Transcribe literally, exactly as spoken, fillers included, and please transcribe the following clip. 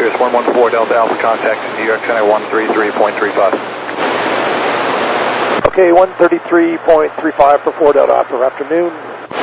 Cirrus one one four Delta Alpha contact New York Center one thirty-three point three five. Okay, one thirty-three point three five for four Delta Alpha, afternoon.